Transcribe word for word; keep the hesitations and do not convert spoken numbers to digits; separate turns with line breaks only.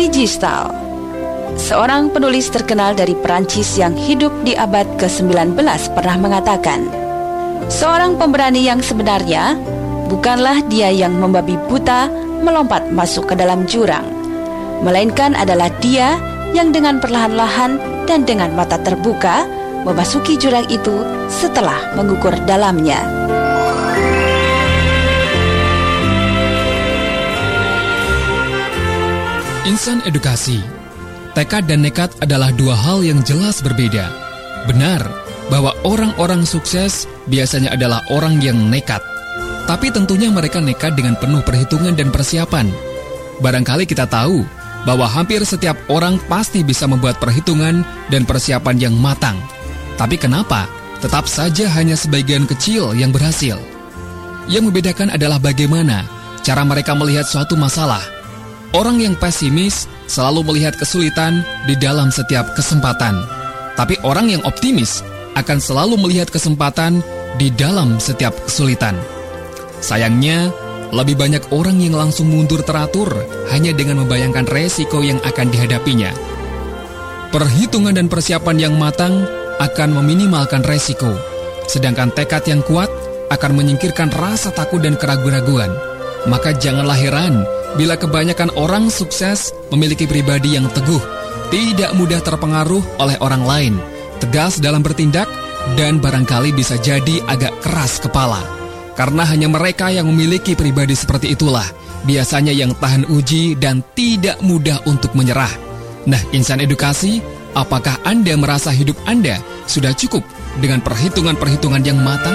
Digital. Seorang penulis terkenal dari Perancis yang hidup di abad ke sembilan belas pernah mengatakan, seorang pemberani yang sebenarnya bukanlah dia yang membabi buta melompat masuk ke dalam jurang, melainkan adalah dia yang dengan perlahan-lahan dan dengan mata terbuka memasuki jurang itu setelah mengukur dalamnya.
Insan edukasi. Tekad dan nekat adalah dua hal yang jelas berbeda. Benar bahwa orang-orang sukses biasanya adalah orang yang nekat. Tapi tentunya mereka nekat dengan penuh perhitungan dan persiapan. Barangkali kita tahu bahwa hampir setiap orang pasti bisa membuat perhitungan dan persiapan yang matang. Tapi kenapa tetap saja hanya sebagian kecil yang berhasil? Yang membedakan adalah bagaimana cara mereka melihat suatu masalah. Orang yang pesimis selalu melihat kesulitan di dalam setiap kesempatan. Tapi orang yang optimis akan selalu melihat kesempatan di dalam setiap kesulitan. Sayangnya, lebih banyak orang yang langsung mundur teratur hanya dengan membayangkan resiko yang akan dihadapinya. Perhitungan dan persiapan yang matang akan meminimalkan resiko, sedangkan tekad yang kuat akan menyingkirkan rasa takut dan keraguan-raguan. Maka janganlah heran bila kebanyakan orang sukses memiliki pribadi yang teguh, tidak mudah terpengaruh oleh orang lain, tegas dalam bertindak, dan barangkali bisa jadi agak keras kepala. Karena hanya mereka yang memiliki pribadi seperti itulah biasanya yang tahan uji dan tidak mudah untuk menyerah. Nah, insan edukasi, apakah Anda merasa hidup Anda sudah cukup dengan perhitungan-perhitungan yang matang?